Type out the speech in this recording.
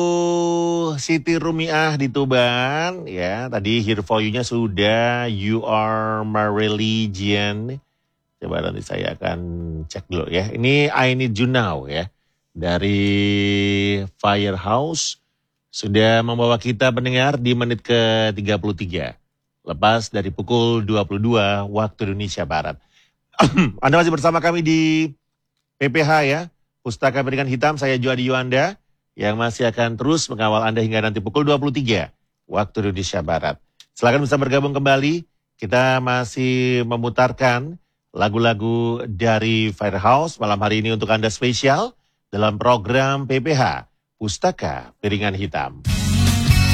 Siti Rumiah di Tuban, ya tadi Here For You-nya sudah, You Are My Religion. Coba nanti saya akan cek dulu ya. Ini I Need You Now ya, dari Firehouse. Sudah membawa kita pendengar di menit ke-33. Lepas dari pukul 22 waktu Indonesia Barat. Anda masih bersama kami di PPH ya, Pustaka Pendidikan Hitam. Saya Juadi Yuanda yang masih akan terus mengawal Anda hingga nanti pukul 23 waktu Indonesia Barat. Silakan bisa bergabung kembali. Kita masih memutarkan lagu-lagu dari Firehouse malam hari ini untuk Anda spesial dalam program PPH Pustaka Piringan Hitam.